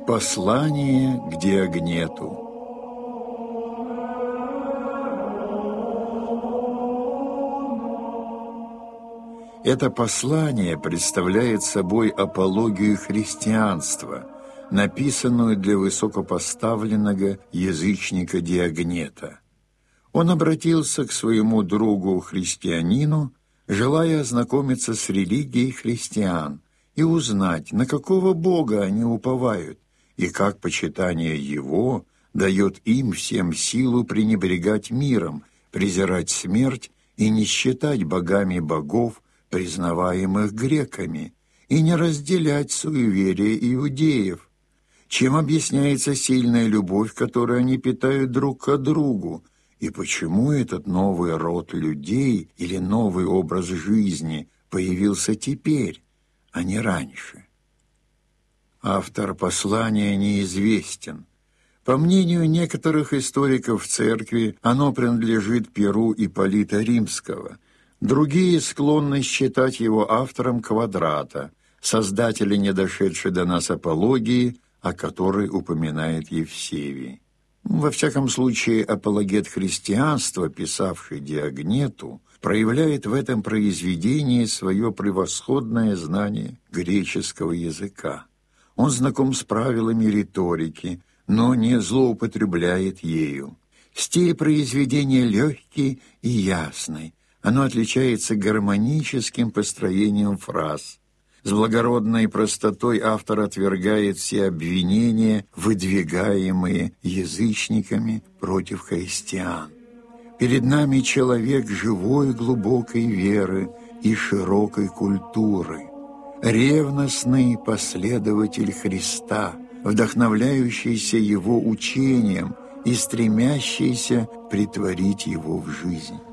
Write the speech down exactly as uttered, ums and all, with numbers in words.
Послание к Диогнету. Это послание представляет собой апологию христианства, написанную для высокопоставленного язычника Диогнета. Он обратился к своему другу-христианину, желая ознакомиться с религией христиан и узнать, на какого Бога они уповают, и как почитание Его дает им всем силу пренебрегать миром, презирать смерть и не считать богами богов, признаваемых греками, и не разделять суеверия иудеев. Чем объясняется сильная любовь, которую они питают друг к другу, и почему этот новый род людей или новый образ жизни появился теперь, а не раньше? Автор послания неизвестен. По мнению некоторых историков церкви, оно принадлежит перу Ипполита Римского. Другие склонны считать его автором Квадрата, создателя недошедшей до нас апологии, о которой упоминает Евсевий. Во всяком случае, апологет христианства, писавший Диогнету, проявляет в этом произведении свое превосходное знание греческого языка. Он знаком с правилами риторики, но не злоупотребляет ею. Стиль произведения легкий и ясный. Оно отличается гармоническим построением фраз. С благородной простотой автор отвергает все обвинения, выдвигаемые язычниками против христиан. Перед нами человек живой глубокой веры и широкой культуры, ревностный последователь Христа, вдохновляющийся Его учением и стремящийся претворить его в жизнь.